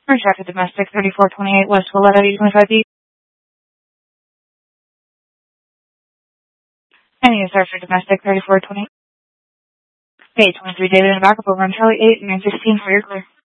Traffic domestic 3428 West Willetta 825B. And you start for domestic 3428. 823 David in the backup over on Charlie 8 and 916 for your clear.